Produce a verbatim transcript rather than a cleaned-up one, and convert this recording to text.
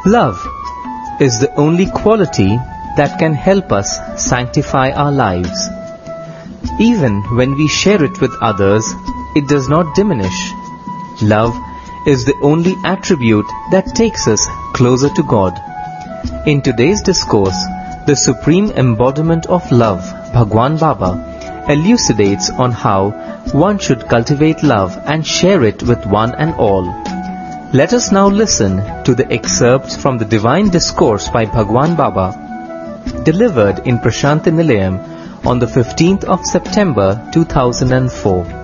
Love is the only quality that can help us sanctify our lives. Even when we share it with others, it does not diminish. Love is the only attribute that takes us closer to God. In today's discourse, the supreme embodiment of love, Bhagwan Baba, elucidates on how one should cultivate love and share it with one and all. Let us now listen to the excerpts from the Divine Discourse by Bhagwan Baba, delivered in Prashanti Nilayam on the fifteenth of September two thousand four.